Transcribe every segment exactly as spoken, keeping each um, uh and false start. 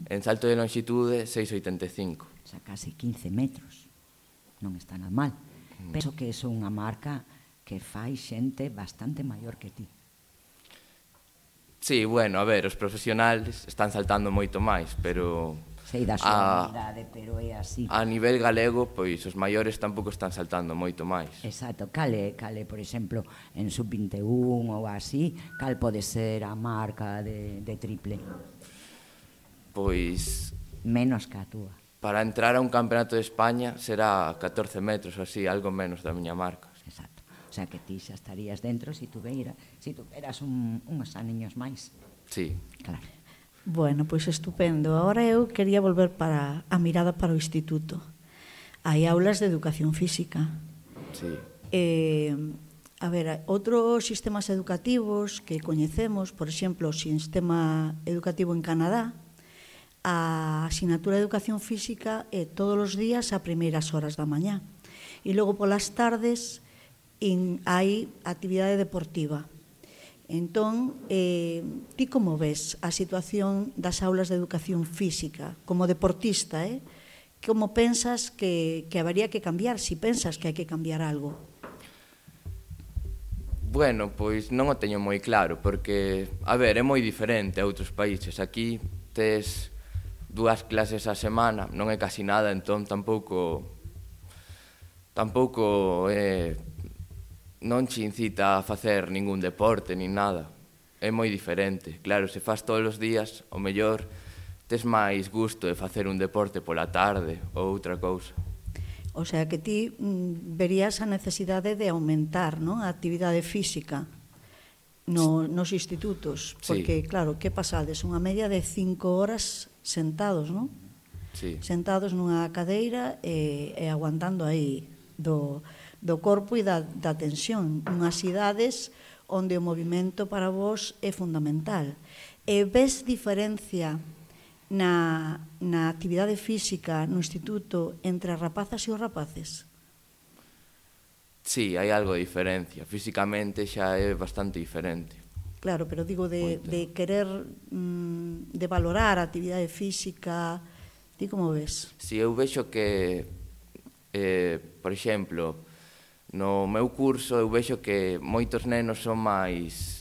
En salto de longitude, seis vírgula oitenta e cinco. O sea, casi quince metros. Non está nada mal. Penso que é unha marca que fai xente bastante maior que ti. Sí, bueno, a ver, os profesionales están saltando moito máis, pero... Sei da súa habilidade, pero é así. A nivel galego, pois, os maiores tampouco están saltando moito máis. Exacto, cale, cale, por exemplo, en sub vinte e un ou así, cal pode ser a marca de, de triple? Pois... Menos que a túa. Para entrar a un campeonato de España será catorce metros ou así, algo menos da miña marca. Exacto. O sea, que ti xa estarías dentro se si tuveira, si tuveras un, uns aniños máis. Sí. Claro. Bueno, pois estupendo. Ahora eu quería volver para a mirada para o instituto. Hai aulas de educación física. Sí. Eh, a ver, outros sistemas educativos que coñecemos, por exemplo, o sistema educativo en Canadá, a asignatura de educación física é todos os días a primeiras horas da mañá. E logo polas tardes hai actividade deportiva. Entón, eh, ti como ves a situación das aulas de educación física como deportista, eh? Como pensas que, que habería que cambiar, si pensas que hai que cambiar algo? Bueno, pois non o teño moi claro, porque, a ver, é moi diferente a outros países. Aquí tes dúas clases a semana, non é casi nada, entón tampouco tampouco é... non che incita a facer ningún deporte, nin nada. É moi diferente. Claro, se faz todos os días, o mellor tes máis gusto de facer un deporte pola tarde ou outra cousa. O sea, que ti mm, verías a necesidade de aumentar, non, a actividade física no, nos institutos. Porque, sí, claro, que pasades? Unha media de cinco horas sentados, non? Sí. Sentados nunha cadeira e, e aguantando aí do... do corpo e da, da tensión, unhas idades onde o movimento para vos é fundamental. E ves diferencia na, na actividade física no instituto entre as rapazas e os rapaces? Sí, hai algo de diferencia. Físicamente xa é bastante diferente. Claro, pero digo de, de querer, mm, de valorar a actividade física, ti como ves? Si, eu vexo que, eh, por exemplo, no meu curso eu vexo que moitos nenos son máis...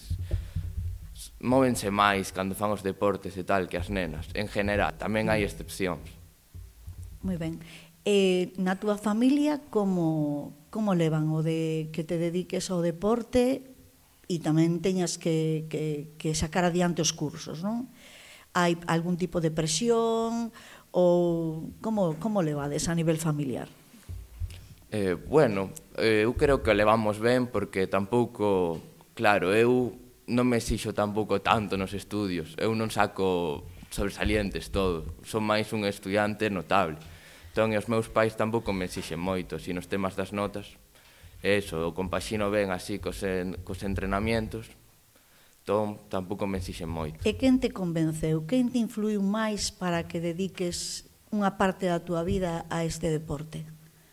móvense máis cando fan os deportes e tal que as nenas, en general, tamén hai excepcións. Moi ben. E na túa familia como, como levan o de que te dediques ao deporte e tamén teñas que, que, que sacar adiante os cursos, non? Hai algún tipo de presión ou como, como levades a nivel familiar? Eh, bueno, eh, eu creo que o levamos ben porque tampouco, claro, eu non me exixo tampouco tanto nos estudios, eu non saco sobresalientes todo, son máis un estudiante notable. Entón, os meus pais tampouco me exixen moito, si nos temas das notas, eso, o compaxino ben así cos, en, cos entrenamientos, entón tampouco me exixen moito. E quen te convenceu, quen te influiu máis para que dediques unha parte da túa vida a este deporte?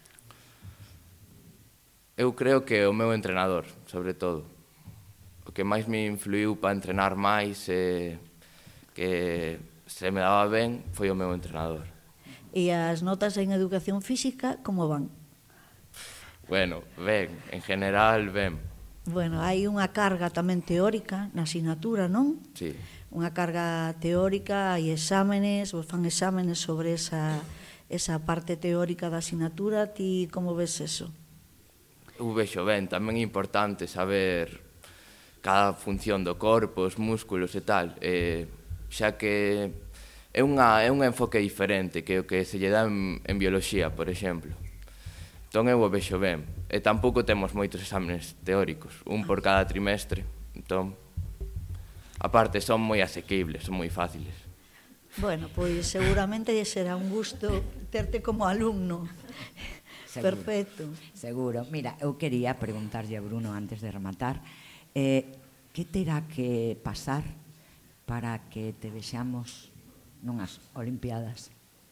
Eu creo que o meu entrenador, sobre todo. O que máis me influiu para entrenar máis e que se me daba ben foi o meu entrenador. E as notas en educación física, como van? Bueno, ben, en general, ben. Bueno, hai unha carga tamén teórica na asignatura, non? Sí. Unha carga teórica, hai exámenes, vos fan exámenes sobre esa, esa parte teórica da asignatura. Ti como ves eso? Eu vexo ben, tamén é importante saber cada función do corpo, os músculos e tal, e, xa que é, unha, é un enfoque diferente que o que se lle dá en, en bioloxía, por exemplo. Entón eu o vexo ben. E tampouco temos moitos exámenes teóricos, un por cada trimestre, entón, aparte, son moi asequibles, son moi fáciles. Bueno, pois seguramente será un gusto terte como alumno. Seguro, perfecto. Seguro. Mira, eu quería preguntarlle a Bruno antes de rematar eh, que terá que pasar para que te vexamos nunhas Olimpiadas?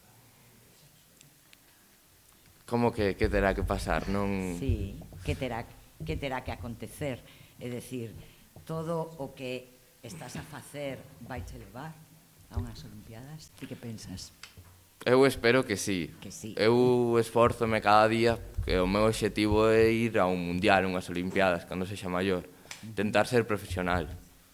Como que, que terá que pasar? Non... Sí, que terá, que terá que acontecer? É dicir, todo o que estás a facer vai che levar a unhas Olimpiadas? Ti que pensas? Eu espero que sí. Que sí. Eu esforzome cada día, que o meu obxectivo é ir a un mundial, unhas Olimpiadas, cando sexa maior. Intentar ser profesional.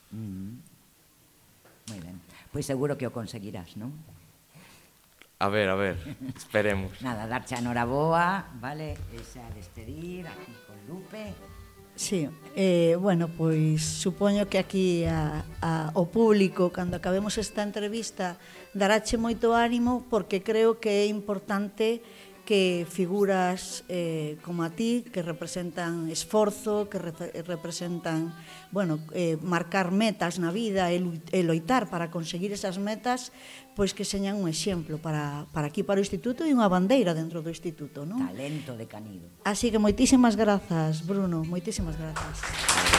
Moi ben. Pois seguro que o conseguirás, non? A ver, a ver, esperemos. Nada, darche a noraboa, vale? E xa despedir aquí con Lupe. Sí, eh, bueno, pois supoño que aquí a, a, o público, cando acabemos esta entrevista, darache moito ánimo, porque creo que é importante que figuras eh, como a ti, que representan esforzo, que re representan, bueno, eh, marcar metas na vida e, e loitar para conseguir esas metas, pois que señan un exemplo para, para aquí, para o Instituto, e unha bandeira dentro do Instituto, non? Talento de Canido. Así que moitísimas grazas, Bruno, moitísimas grazas.